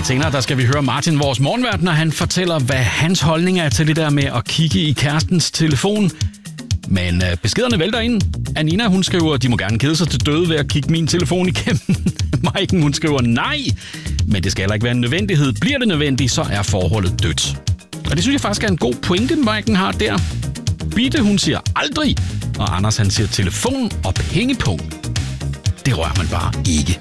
Lidt senere, der skal vi høre Martin, vores morgenvært, når han fortæller, hvad hans holdning er til det der med at kigge i kærestens telefon. Men beskederne vælter ind. Anina, hun skriver, de må gerne kede sig til døde ved at kigge min telefon igennem. Maiken, hun skriver, nej, men det skal heller ikke være en nødvendighed. Bliver det nødvendigt, så er forholdet dødt. Og det synes jeg faktisk er en god pointe, Maiken har der. Bitte, hun siger aldrig. Og Anders, han siger telefon og pengepunkt. Det rører man bare ikke.